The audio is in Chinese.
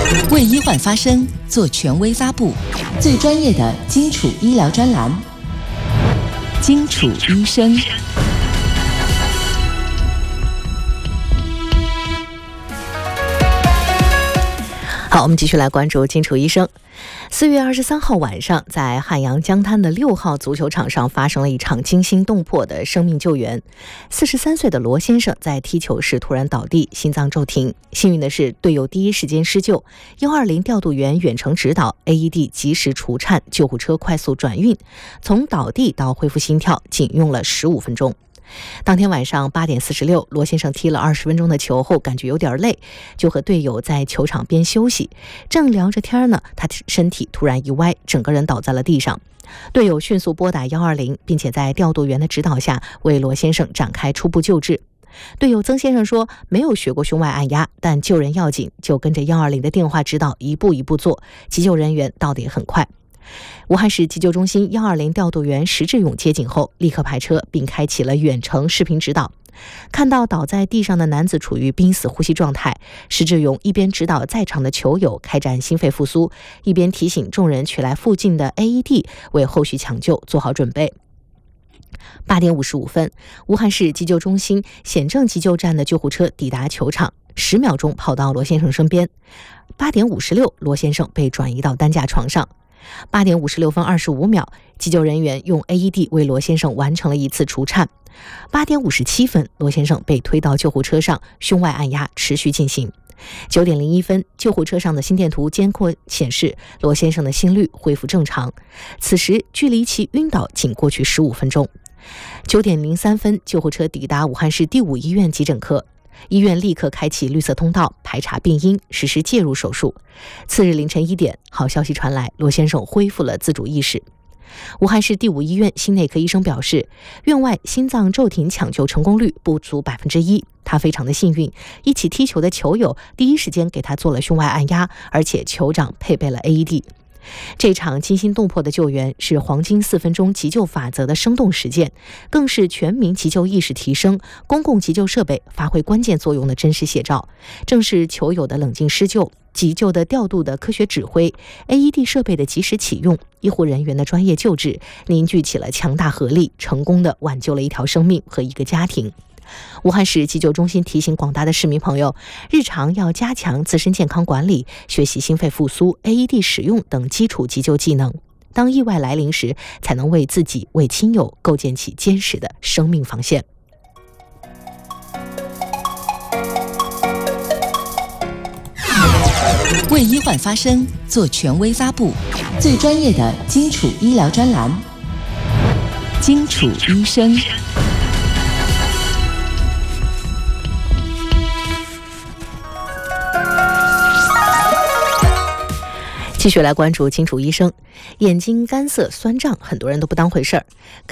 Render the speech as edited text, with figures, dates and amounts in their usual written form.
为医患发声，做权威发布，最专业的基础医疗专栏，基础医生。 好，我们继续来关注金楚医生。4月23号晚上，在汉阳江滩的6号足球场上发生了一场惊心动魄的生命救援。43岁的罗先生在踢球时突然倒地，心脏骤停。幸运的是，队友第一时间施救，120调度员远程指导 ，AED 及时除颤，救护车快速转运，从倒地到恢复心跳仅用了15分钟。当天晚上8点46，罗先生踢了20分钟的球后，感觉有点累，就和队友在球场边休息，正聊着天呢，他身体突然一歪，整个人倒在了地上。队友迅速拨打120，并且在调度员的指导下为罗先生展开初步救治。队友曾先生说，没有学过胸外按压，但救人要紧，就跟着120的电话指导一步一步做，急救人员到得也很快。武汉市急救中心120调度员石志勇接警后，立刻派车并开启了远程视频指导。看到倒在地上的男子处于濒死呼吸状态，石志勇一边指导在场的球友开展心肺复苏，一边提醒众人取来附近的 AED 为后续抢救做好准备。8点55分，武汉市急救中心显正急救站的救护车抵达球场，10秒钟跑到罗先生身边。8点56，罗先生被转移到担架床上。8点56分25秒，急救人员用 AED 为罗先生完成了一次除颤。8点57分，罗先生被推到救护车上，胸外按压持续进行。9点01分，救护车上的心电图监控显示罗先生的心率恢复正常，此时距离其晕倒仅过去15分钟。9点03分，救护车抵达武汉市第5医院急诊科。医院立刻开启绿色通道，排查病因，实施介入手术。次日凌晨1点，好消息传来，罗先生恢复了自主意识。武汉市第5医院心内科医生表示，院外心脏骤停抢救成功率不足1%，他非常的幸运，一起踢球的球友第一时间给他做了胸外按压，而且酋长配备了 AED。这场惊心动魄的救援是黄金4分钟急救法则的生动实践，更是全民急救意识提升、公共急救设备发挥关键作用的真实写照。正是球友的冷静施救、急救的调度的科学指挥、AED 设备的及时启用、医护人员的专业救治，凝聚起了强大合力，成功的挽救了一条生命和一个家庭。武汉市急救中心提醒广大的市民朋友，日常要加强自身健康管理，学习心肺复苏、AED 使用等基础急救技能。当意外来临时，才能为自己、为亲友构建起坚实的生命防线。 为医患发声，做权威发布，最专业的基础医疗专栏，基础医生。 继续来关注金楚医生。眼睛干涩酸胀，很多人都不当回事儿。